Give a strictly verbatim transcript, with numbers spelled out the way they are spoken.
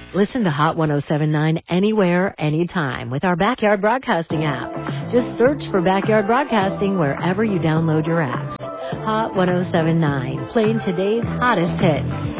Listen to Hot one oh seven point nine anywhere, anytime with our Backyard Broadcasting app. Just search for Backyard Broadcasting wherever you download your apps. Hot one oh seven point nine, playing today's hottest hits.